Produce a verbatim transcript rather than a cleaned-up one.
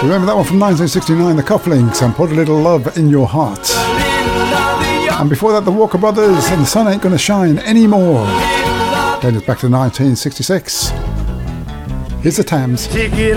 Remember that one from nineteen sixty-nine, the Cufflinks, and Put a Little Love in Your Heart. And before that, the Walker Brothers and The Sun Ain't Gonna Shine Anymore. Then it's back to nineteen sixty-six. Here's the Thames.